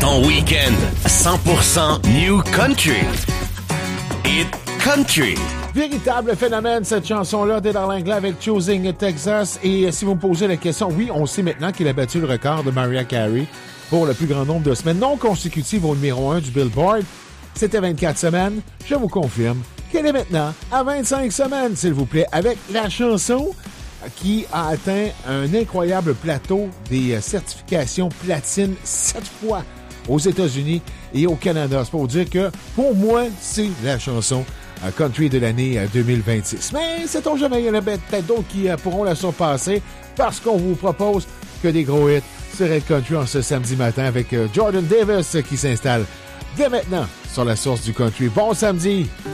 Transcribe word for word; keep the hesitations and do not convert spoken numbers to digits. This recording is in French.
Ton week-end cent pour cent New Country. Hit Country. Véritable phénomène, cette chanson-là d'Heather Langley avec Choosing Texas. Et si vous me posez la question, oui, on sait maintenant qu'il a battu le record de Mariah Carey pour le plus grand nombre de semaines non consécutives au numéro un du Billboard. C'était vingt-quatre semaines. Je vous confirme qu'elle est maintenant à vingt-cinq semaines, s'il vous plaît, avec la chanson qui a atteint un incroyable plateau des certifications platine sept fois aux États-Unis et au Canada. C'est pour dire que, pour moi, c'est la chanson country de l'année deux mille vingt-six. Mais sait-on jamais, il y en a peut-être d'autres qui pourront la surpasser parce qu'on vous propose que des gros hits sur Red Country en ce samedi matin avec Jordan Davis qui s'installe dès maintenant sur la source du country. Bon samedi!